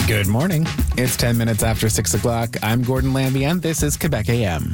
Good morning. It's 10 minutes after 6 o'clock. I'm Gordon Lambie, and this is Quebec AM.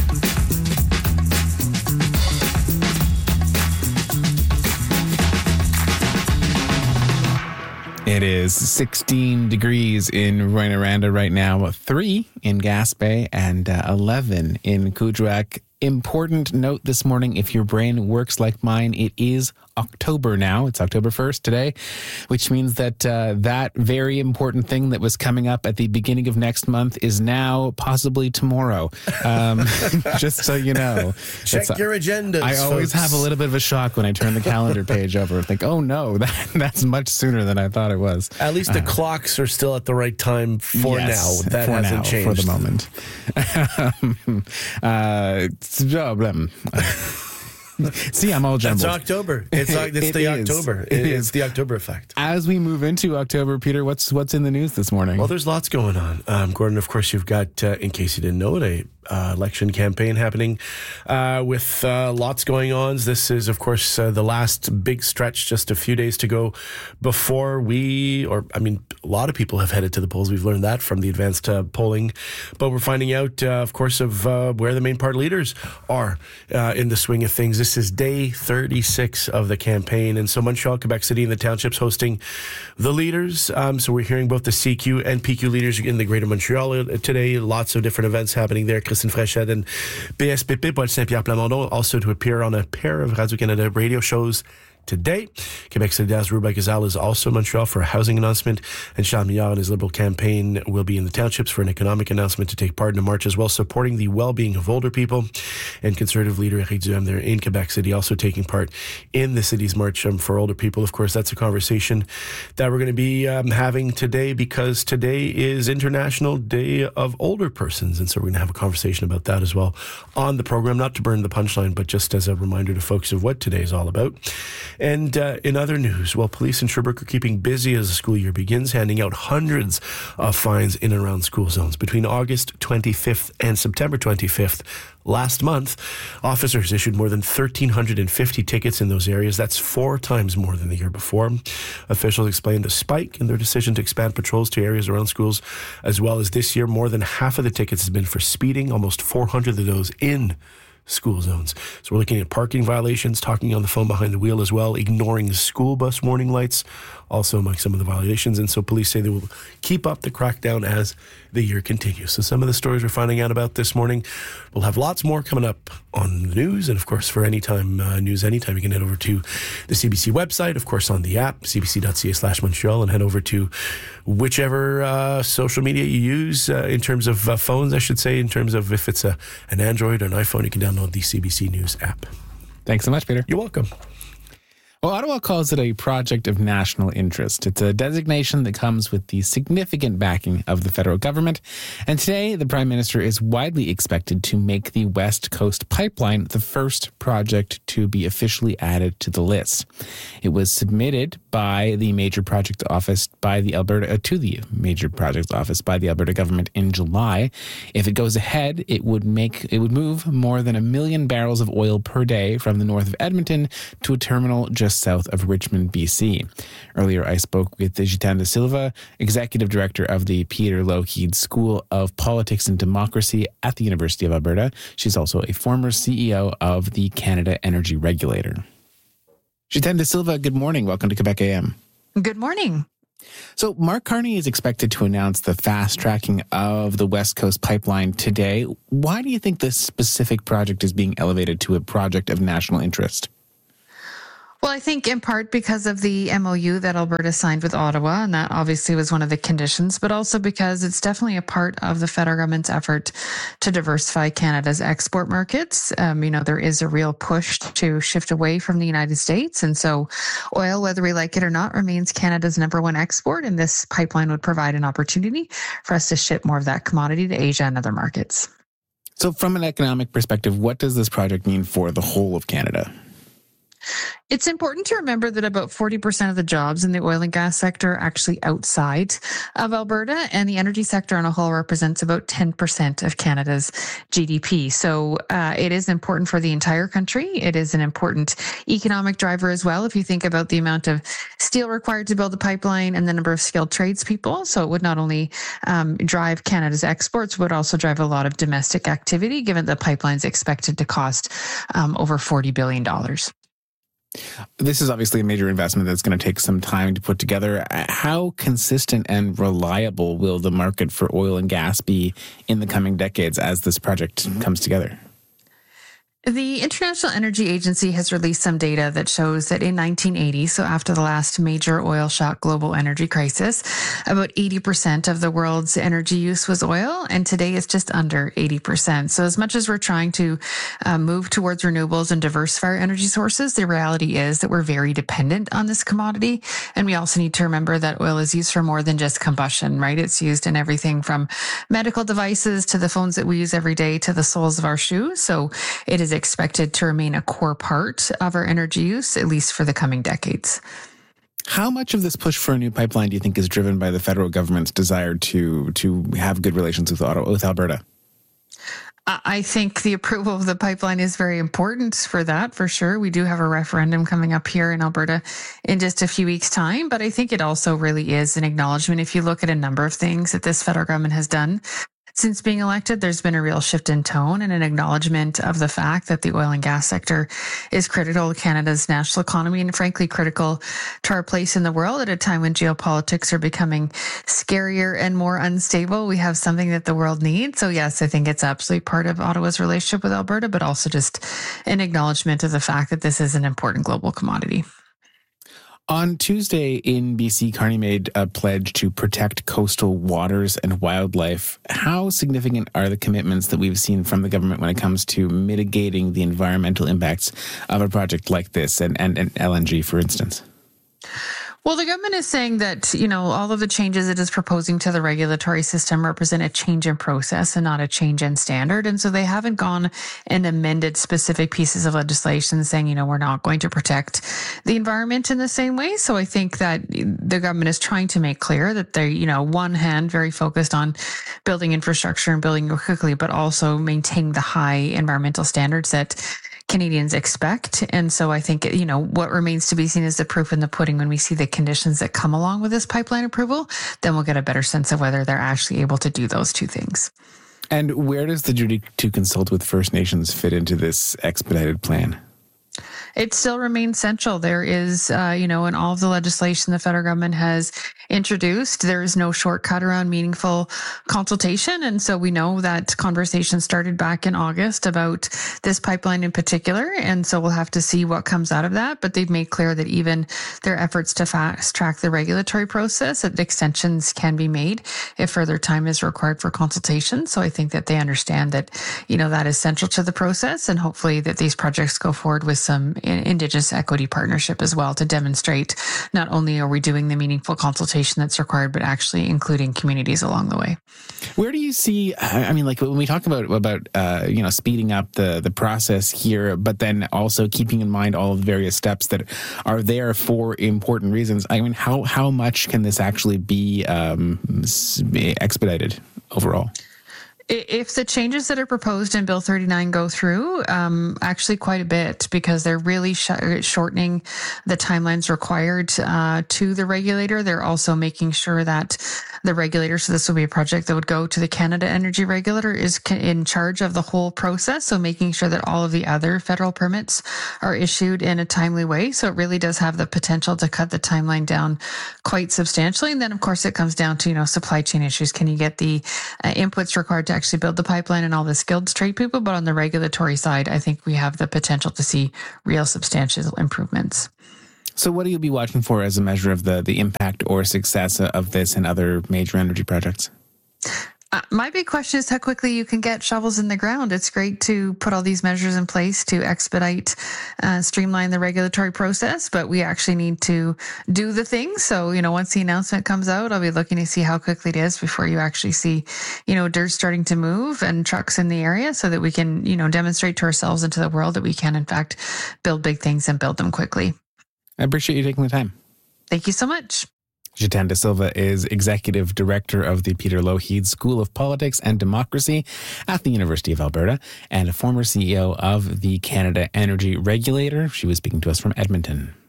It is 16 degrees in Rouyn-Noranda right now, 3 in Gaspé, and 11 in Kuujjuaq. Important note this morning, if your brain works like mine, it is October now. It's October 1st today, which means that that very important thing that was coming up at the beginning of next month is now possibly tomorrow. Just so you know. Check your agendas, I always have a little bit of a shock when I turn the calendar page over and think, oh no, that's much sooner than I thought it was. At least the clocks are still at the right time for now. That hasn't changed. For the moment. See, I'm all jumbled. It's October. It's the October. It's the October effect. As we move into October, Peter, what's in the news this morning? Well, there's lots going on. Gordon, of course, you've got, in case you didn't know it, election campaign happening with lots going on. This is, of course, the last big stretch, just a few days to go before a lot of people have headed to the polls. We've learned that from the advanced polling. But we're finding out, of course, of where the main party leaders are in the swing of things. This is day 36 of the campaign. And so Montreal, Quebec City, and the townships hosting the leaders. So we're hearing both the CQ and PQ leaders in the Greater Montreal today. Lots of different events happening there. Christine Fréchette and PSPP, Paul Saint-Pierre Plamondon, also to appear on a pair of Radio-Canada radio shows today. Quebec Solidaires Ruba Gazal is also in Montreal for a housing announcement, and Charles Millard and his Liberal campaign will be in the townships for an economic announcement to take part in a march as well, supporting the well-being of older people. And Conservative leader Éric Duhaime there in Quebec City also taking part in the city's march for older people. Of course, that's a conversation that we're going to be having today, because today is International Day of Older Persons, and so we're going to have a conversation about that as well on the program, not to burn the punchline, but just as a reminder to folks of what today is all about. And in other news, police in Sherbrooke are keeping busy as the school year begins, handing out hundreds of fines in and around school zones. Between August 25th and September 25th last month, officers issued more than 1,350 tickets in those areas. That's 4 times more than the year before. Officials explained a spike in their decision to expand patrols to areas around schools, as well as this year, more than half of the tickets has been for speeding, almost 400 of those in school zones. So we're looking at parking violations, talking on the phone behind the wheel as well, ignoring the school bus warning lights, also among some of the violations. And so police say they will keep up the crackdown as the year continues. So some of the stories we're finding out about this morning. We'll have lots more coming up on the news. And of course, for anytime news, anytime, you can head over to the CBC website, of course, on the app, cbc.ca/Montreal, and head over to whichever social media you use in terms of phones, I should say, in terms of if it's an Android or an iPhone, you can download the CBC News app. Thanks so much, Peter. You're welcome. Well, Ottawa calls it a project of national interest. It's a designation that comes with the significant backing of the federal government. And today, the Prime Minister is widely expected to make the West Coast Pipeline the first project to be officially added to the list. It was submitted by the Major Project Office by the Alberta government in July. If it goes ahead, it would move more than 1 million barrels of oil per day from the north of Edmonton to a terminal just south of Richmond, BC. Earlier, I spoke with Jitane De Silva, Executive Director of the Peter Lougheed School of Politics and Democracy at the University of Alberta. She's also a former CEO of the Canada Energy Regulator. Jitane De Silva, good morning. Welcome to Quebec AM. Good morning. So Mark Carney is expected to announce the fast tracking of the West Coast Pipeline today. Why do you think this specific project is being elevated to a project of national interest? Well, I think in part because of the MOU that Alberta signed with Ottawa, and that obviously was one of the conditions, but also because it's definitely a part of the federal government's effort to diversify Canada's export markets. There is a real push to shift away from the United States. And so oil, whether we like it or not, remains Canada's number one export. And this pipeline would provide an opportunity for us to ship more of that commodity to Asia and other markets. So from an economic perspective, what does this project mean for the whole of Canada? It's important to remember that about 40% of the jobs in the oil and gas sector are actually outside of Alberta, and the energy sector on a whole represents about 10% of Canada's GDP. So it is important for the entire country. It is an important economic driver as well. If you think about the amount of steel required to build a pipeline and the number of skilled tradespeople, so it would not only drive Canada's exports, but also drive a lot of domestic activity, given the pipeline's expected to cost over $40 billion. This is obviously a major investment that's going to take some time to put together. How consistent and reliable will the market for oil and gas be in the coming decades as this project comes together? The International Energy Agency has released some data that shows that in 1980, so after the last major oil shock global energy crisis, about 80% of the world's energy use was oil, and today it's just under 80%. So as much as we're trying to move towards renewables and diversify our energy sources, the reality is that we're very dependent on this commodity. And we also need to remember that oil is used for more than just combustion, right? It's used in everything from medical devices to the phones that we use every day to the soles of our shoes. So it is expected to remain a core part of our energy use, at least for the coming decades. How much of this push for a new pipeline do you think is driven by the federal government's desire to have good relations with Alberta? I think the approval of the pipeline is very important for that, for sure. We do have a referendum coming up here in Alberta in just a few weeks' time, but I think it also really is an acknowledgement. If you look at a number of things that this federal government has done since being elected, there's been a real shift in tone and an acknowledgement of the fact that the oil and gas sector is critical to Canada's national economy and frankly critical to our place in the world at a time when geopolitics are becoming scarier and more unstable. We have something that the world needs. So yes, I think it's absolutely part of Ottawa's relationship with Alberta, but also just an acknowledgement of the fact that this is an important global commodity. On Tuesday in BC, Carney made a pledge to protect coastal waters and wildlife. How significant are the commitments that we've seen from the government when it comes to mitigating the environmental impacts of a project like this and LNG, for instance? Well, the government is saying that, all of the changes it is proposing to the regulatory system represent a change in process and not a change in standard. And so they haven't gone and amended specific pieces of legislation saying, we're not going to protect the environment in the same way. So I think that the government is trying to make clear that they're, one hand very focused on building infrastructure and building it quickly, but also maintaining the high environmental standards that Canadians expect. And so I think, what remains to be seen is the proof in the pudding. When we see the conditions that come along with this pipeline approval, then we'll get a better sense of whether they're actually able to do those two things. And where does the duty to consult with First Nations fit into this expedited plan? It still remains central. There is, in all of the legislation the federal government has introduced, there is no shortcut around meaningful consultation. And so we know that conversation started back in August about this pipeline in particular. And so we'll have to see what comes out of that. But they've made clear that even their efforts to fast track the regulatory process, that extensions can be made if further time is required for consultation. So I think that they understand that, that is central to the process, and hopefully that these projects go forward with some Indigenous equity partnership as well to demonstrate not only are we doing the meaningful consultation that's required, but actually including communities along the way. Where do you see, when we talk about speeding up the process here, but then also keeping in mind all of the various steps that are there for important reasons, how much can this actually be expedited overall? If the changes that are proposed in Bill 39 go through, actually quite a bit, because they're really shortening the timelines required to the regulator. They're also making sure that the regulator, so this will be a project that would go to the Canada Energy Regulator, is in charge of the whole process. So making sure that all of the other federal permits are issued in a timely way. So it really does have the potential to cut the timeline down quite substantially. And then, of course, it comes down to, supply chain issues. Can you get the inputs required to actually build the pipeline and all the skilled trade people? But on the regulatory side, I think we have the potential to see real substantial improvements. So what do you be watching for as a measure of the impact or success of this and other major energy projects? My big question is how quickly you can get shovels in the ground. It's great to put all these measures in place to expedite, streamline the regulatory process, but we actually need to do the thing. So, once the announcement comes out, I'll be looking to see how quickly it is before you actually see, dirt starting to move and trucks in the area so that we can, demonstrate to ourselves and to the world that we can, in fact, build big things and build them quickly. I appreciate you taking the time. Thank you so much. Jitan Da Silva is Executive Director of the Peter Lougheed School of Politics and Democracy at the University of Alberta and a former CEO of the Canada Energy Regulator. She was speaking to us from Edmonton.